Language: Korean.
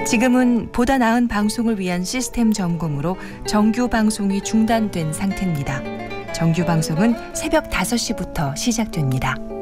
지금은 보다 나은 방송을 위한 시스템 점검으로 정규 방송이 중단된 상태입니다. 정규 방송은 새벽 5시부터 시작됩니다.